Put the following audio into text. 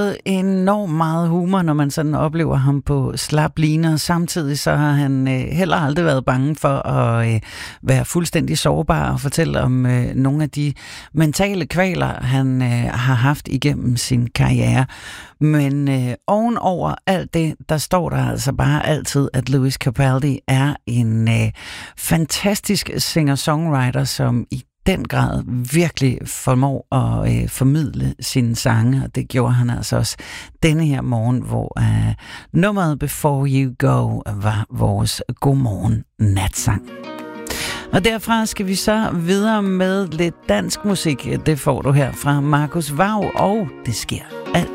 enormt meget humor, når man sådan oplever ham på slap liner. Samtidig så har han heller aldrig været bange for at være fuldstændig sårbar og fortælle om nogle af de mentale kvaler, han har haft igennem sin karriere. Men ovenover alt det, der står der altså bare altid, at Lewis Capaldi er en fantastisk singer-songwriter, som i den grad virkelig formår at formidle sine sange, og det gjorde han altså også denne her morgen, hvor nummeret Before You Go var vores godmorgen natsang. Og derfra skal vi så videre med lidt dansk musik. Det får du her fra Markus Vag, og det sker alt